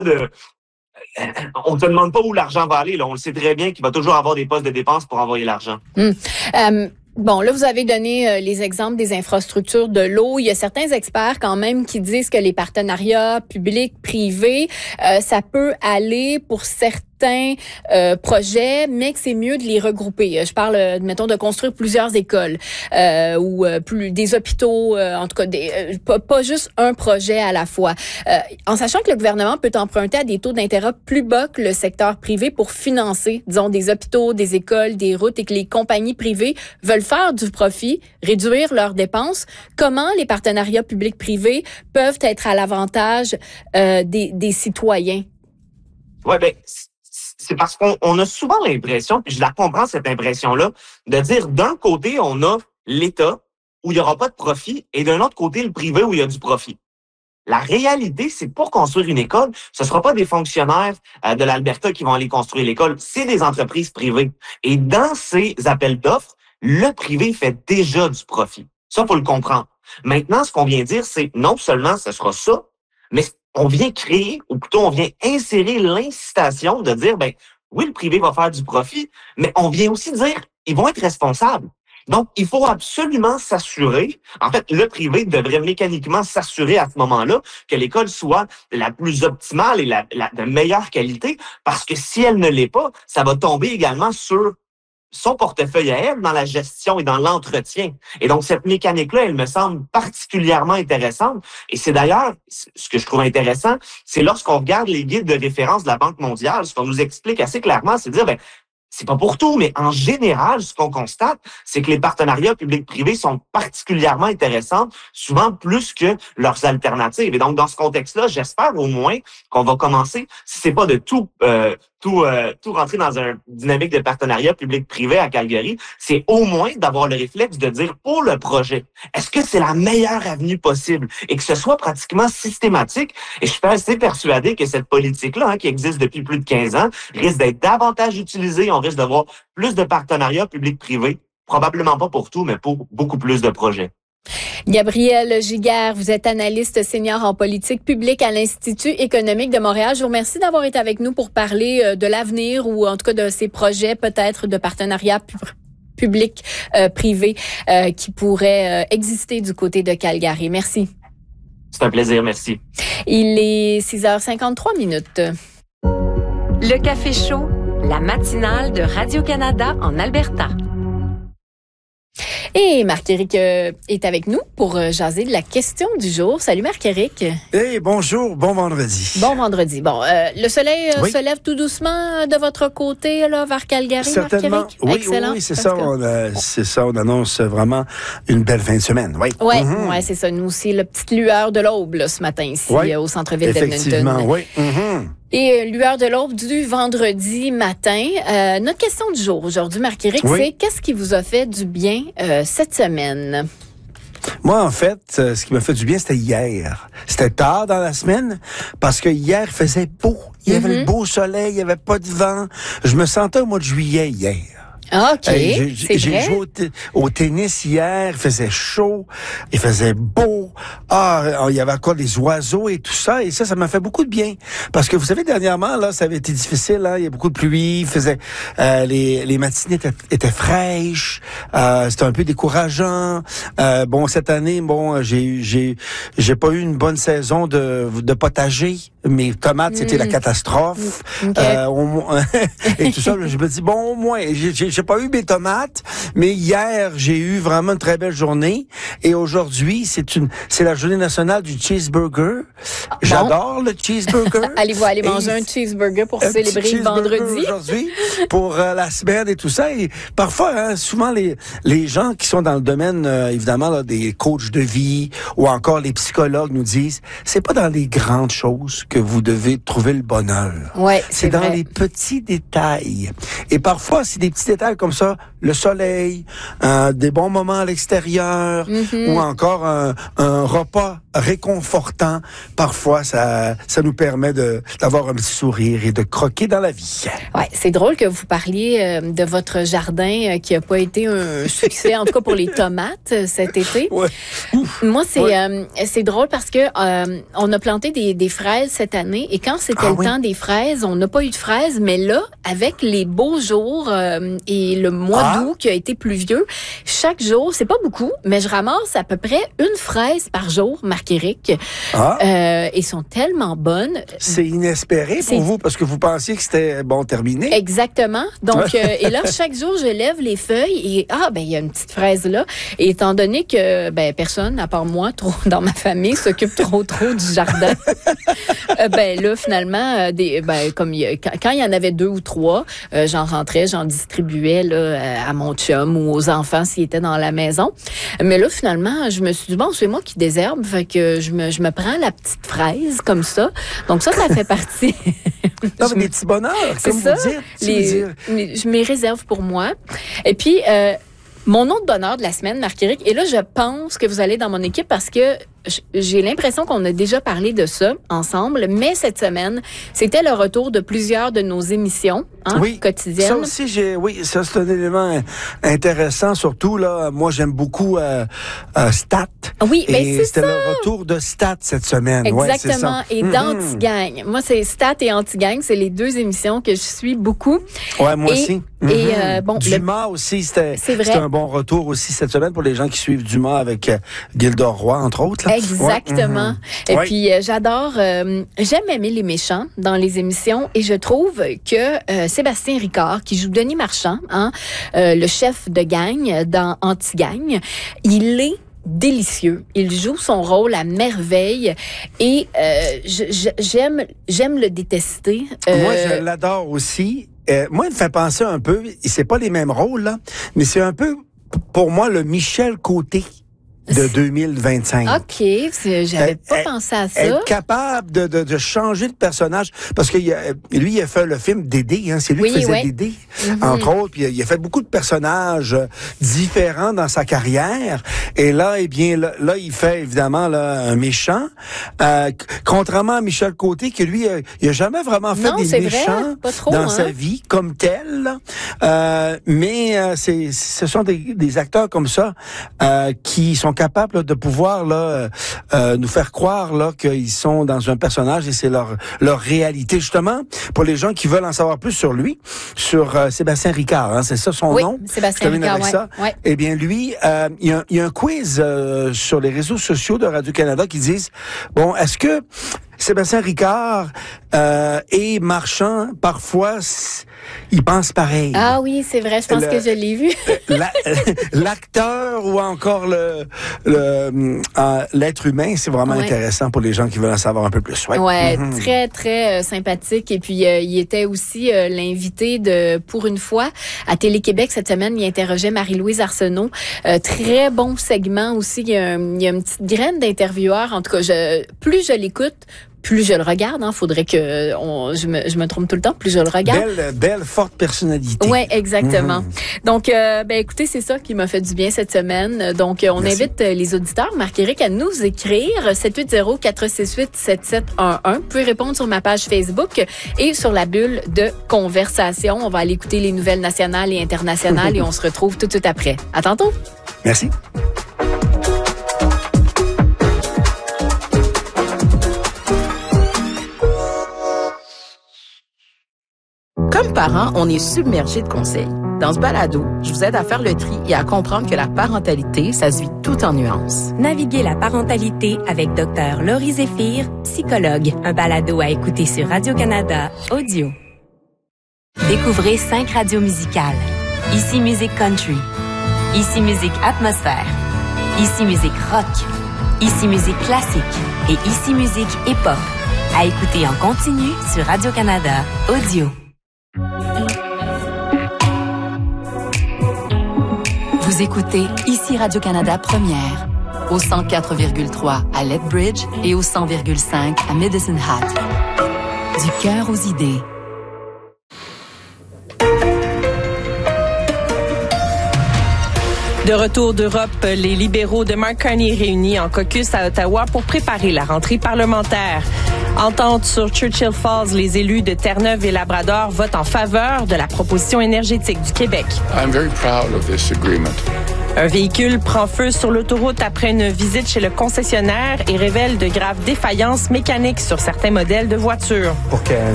de... On ne te demande pas où l'argent va aller. Là. On le sait très bien qu'il va toujours avoir des postes de dépenses pour envoyer l'argent. Bon, là, vous avez donné les exemples des infrastructures de l'eau. Il y a certains experts quand même qui disent que les partenariats publics-privés, ça peut aller pour certains projets, mais que c'est mieux de les regrouper. Je parle, mettons, de construire plusieurs écoles ou des hôpitaux, en tout cas, pas juste un projet à la fois. En sachant que le gouvernement peut emprunter à des taux d'intérêt plus bas que le secteur privé pour financer, disons, des hôpitaux, des écoles, des routes, et que les compagnies privées veulent faire du profit, réduire leurs dépenses. Comment les partenariats publics-privés peuvent être à l'avantage des citoyens? Ouais, ben c'est parce qu'on a souvent l'impression, puis je la comprends cette impression-là, de dire d'un côté on a l'État où il n'y aura pas de profit, et d'un autre côté le privé où il y a du profit. La réalité, c'est pour construire une école, ce ne sera pas des fonctionnaires de l'Alberta qui vont aller construire l'école, c'est des entreprises privées. Et dans ces appels d'offres, le privé fait déjà du profit. Ça, faut le comprendre. Maintenant, ce qu'on vient dire, c'est non seulement ce sera ça, mais on vient créer, ou plutôt on vient insérer l'incitation de dire, ben oui, le privé va faire du profit, mais on vient aussi dire, ils vont être responsables. Donc, il faut absolument s'assurer, en fait, le privé devrait mécaniquement s'assurer à ce moment-là que l'école soit la plus optimale et de meilleure qualité, parce que si elle ne l'est pas, ça va tomber également sur son portefeuille à elle dans la gestion et dans l'entretien. Et donc, cette mécanique-là, elle me semble particulièrement intéressante. Et c'est d'ailleurs, ce que je trouve intéressant, c'est lorsqu'on regarde les guides de référence de la Banque mondiale, ce qu'on nous explique assez clairement, c'est de dire, ben, c'est pas pour tout, mais en général, ce qu'on constate, c'est que les partenariats publics-privés sont particulièrement intéressants, souvent plus que leurs alternatives. Et donc, dans ce contexte-là, j'espère au moins qu'on va commencer, si c'est pas de tout rentrer dans une dynamique de partenariat public-privé à Calgary, c'est au moins d'avoir le réflexe de dire pour le projet, est-ce que c'est la meilleure avenue possible et que ce soit pratiquement systématique. Et je suis assez persuadé que cette politique-là, qui existe depuis plus de 15 ans, risque d'être davantage utilisée. On risque d'avoir plus de partenariats public-privé, probablement pas pour tout, mais pour beaucoup plus de projets. Gabriel Giguère, vous êtes analyste senior en politique publique à l'Institut économique de Montréal. Je vous remercie d'avoir été avec nous pour parler de l'avenir ou en tout cas de ces projets peut-être de partenariat public-privé qui pourraient exister du côté de Calgary. Merci. C'est un plaisir, merci. Il est 6h53 minutes. Le Café Chaud, la matinale de Radio-Canada en Alberta. Et Marc-Éric est avec nous pour jaser de la question du jour. Salut Marc-Éric. Hey, bonjour, bon vendredi. Bon vendredi. Bon, le soleil se lève tout doucement de votre côté là vers Calgary, certainement. Marc-Éric? Oui, excellent. Oui, c'est ça. C'est ça, on annonce vraiment une belle fin de semaine. Oui, ouais, c'est ça. Nous aussi, la petite lueur de l'aube là, ce matin ici au centre-ville d'Edmonton. Effectivement, oui. Et lueur de l'aube du vendredi matin. Notre question du jour aujourd'hui, Marc-Éric, c'est qu'est-ce qui vous a fait du bien cette semaine? Moi, en fait, ce qui m'a fait du bien, c'était hier. C'était tard dans la semaine, parce que hier, il faisait beau. Il y avait le beau soleil, il n'y avait pas de vent. Je me sentais au mois de juillet hier. Ah, OK, j'ai joué au tennis hier, il faisait chaud, il faisait beau. Il y avait encore des oiseaux et tout ça, et ça m'a fait beaucoup de bien. Parce que vous savez, dernièrement, là, ça avait été difficile, hein, il y a beaucoup de pluie, il faisait, les matinées étaient fraîches, c'était un peu décourageant. Cette année, j'ai pas eu une bonne saison de potager. Mes tomates, c'était la catastrophe. Et tout ça, je me dis, au moins, j'ai pas eu mes tomates, mais hier, j'ai eu vraiment une très belle journée. Et aujourd'hui, c'est la journée nationale du cheeseburger. J'adore le cheeseburger. Allez-vous aller manger un cheeseburger pour célébrer le vendredi? Aujourd'hui, pour la semaine et tout ça. Et parfois, souvent, les gens qui sont dans le domaine, évidemment, là, des coachs de vie ou encore les psychologues nous disent, c'est pas dans les grandes choses que vous devez trouver le bonheur. Ouais, c'est dans les petits détails. Et parfois, c'est des petits détails comme ça, le soleil, des bons moments à l'extérieur, ou encore un repas réconfortant. Parfois, ça nous permet d'avoir un petit sourire et de croquer dans la vie. Ouais, c'est drôle que vous parliez de votre jardin qui a pas été un succès, en tout cas pour les tomates cet été. Ouais. Moi, c'est drôle parce que on a planté des fraises cette année et quand c'était le temps des fraises, on n'a pas eu de fraises, mais là, avec les beaux jours et le mois d'août qui a été pluvieux, chaque jour, c'est pas beaucoup, mais je ramasse à peu près une fraise par jour, Marc-Éric. Ils sont tellement bonnes. C'est inespéré pour vous parce que vous pensiez que c'était terminé. Exactement. Donc, et là, chaque jour, je lève les feuilles et il y a une petite fraise là. Et étant donné que personne, à part moi, trop dans ma famille, s'occupe trop du jardin, là, finalement, quand il y en avait 2 ou 3, j'en rentrais, j'en distribuais là, à mon chum ou aux enfants s'ils étaient dans la maison. Mais là, finalement, je me suis dit, c'est moi qui désherbe, fait que je me prends la petite fraise comme ça. Donc ça fait partie. Non, mais des petits bonheurs, comme vous dites. Je m'y réserve pour moi. Et puis, mon nom de bonheur de la semaine, Marc-Éric, et là, je pense que vous allez dans mon équipe parce que j'ai l'impression qu'on a déjà parlé de ça ensemble, mais cette semaine, c'était le retour de plusieurs de nos émissions quotidiennes. Ça aussi, ça c'est un élément intéressant, surtout là. Moi, j'aime beaucoup Stat. Oui, mais c'est c'était ça. le retour de Stat cette semaine. Exactement. Ouais, et d'Antigang. Moi, c'est Stat et Antigang, c'est les 2 émissions que je suis beaucoup. Ouais, moi aussi. Et Dumas aussi, c'était un bon retour aussi cette semaine pour les gens qui suivent Dumas avec Gildor Roy, entre autres. Là. Exactement. Et puis, j'adore, j'aime aimer les méchants dans les émissions et je trouve que Sébastien Ricard, qui joue Denis Marchand, le chef de gang dans Anti-Gang, il est délicieux. Il joue son rôle à merveille et j'aime le détester. Moi, je l'adore aussi. Moi, il me fait penser un peu, c'est pas les mêmes rôles, là, mais c'est un peu, pour moi, le Michel Côté de 2025. OK, j'avais pas pensé à ça. Être capable de changer de personnage, parce que lui, il a fait le film Dédé, c'est lui qui faisait Dédé, entre autres, puis il a fait beaucoup de personnages différents dans sa carrière, et là, là, il fait évidemment là, un méchant, contrairement à Michel Côté, que lui, il a jamais vraiment fait des méchants dans sa vie, comme tel, mais ce sont des acteurs comme ça, qui sont capables là, de pouvoir là, nous faire croire là qu'ils sont dans un personnage et c'est leur réalité. Justement, pour les gens qui veulent en savoir plus sur lui, sur Sébastien Ricard, c'est ça son nom? Sébastien Ricard, ça. Ouais. Eh bien, lui, il y a un quiz sur les réseaux sociaux de Radio-Canada qui disent, est-ce que Sébastien Ricard et Marchand, parfois, ils pensent pareil. Ah oui, c'est vrai, je pense que je l'ai vu. L'acteur ou encore l'être humain, c'est vraiment intéressant pour les gens qui veulent en savoir un peu plus. Ouais, très, très sympathique. Et puis, il était aussi l'invité de Pour une fois à Télé-Québec cette semaine. Il interrogeait Marie-Louise Arsenault. Très bon segment aussi. Il y a une petite graine d'intervieweur. En tout cas, plus je l'écoute, plus je le regarde, faudrait que je me trompe tout le temps, plus je le regarde. Belle forte personnalité. Ouais, exactement. Donc écoutez, c'est ça qui m'a fait du bien cette semaine. Donc on invite les auditeurs, Marc-Éric, à nous écrire 780-468-7711. Vous pouvez répondre sur ma page Facebook et sur la bulle de conversation. On va aller écouter les nouvelles nationales et internationales et on se retrouve tout de suite après. À tantôt. Merci. Comme parents, on est submergé de conseils. Dans ce balado, je vous aide à faire le tri et à comprendre que la parentalité, ça se vit tout en nuances. Naviguez la parentalité avec Dr Laurie Zéphir, psychologue. Un balado à écouter sur Radio-Canada Audio. Découvrez 5 radios musicales. Ici Musique Country. Ici Musique Atmosphère. Ici Musique Rock. Ici Musique Classique. Et Ici Musique Hip-Hop. À écouter en continu sur Radio-Canada Audio. Vous écoutez Ici Radio-Canada Première, au 104,3 à Lethbridge et au 100,5 à Medicine Hat. Du cœur aux idées. De retour d'Europe, les libéraux de Mark Carney réunis en caucus à Ottawa pour préparer la rentrée parlementaire. Entente sur Churchill Falls, les élus de Terre-Neuve et Labrador votent en faveur de la proposition énergétique du Québec. I'm very proud of this agreement. Un véhicule prend feu sur l'autoroute après une visite chez le concessionnaire et révèle de graves défaillances mécaniques sur certains modèles de voitures. Pour que